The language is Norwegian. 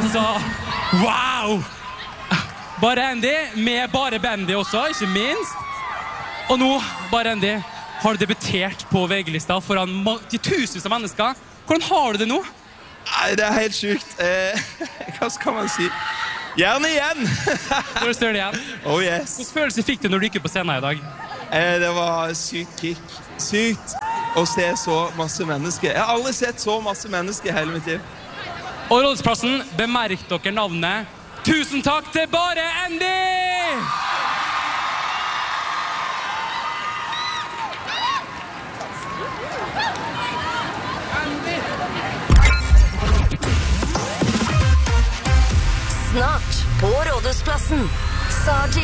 Altså, wow! Bare Andy, med bare Bandy også, ikke minst. Og nå, bare Andy, har du debutert på VG-lista foran tusenvis av mennesker. Hvordan har du det nå? Nei, det helt sykt. Hva skal man si? Gjerne igjen! Når du ser det igjen. Oh yes. Hvilken følelse fikk du når du gikk på scenen i dag? Det var sykt kick. Sykt å se så masse mennesker. Jeg har aldri sett så masse mennesker i hele mitt liv. Og Rådhusplassen, bemerk dere navnet. Tusen takk til bare Andy! Snart på Rådhusplassen. Saji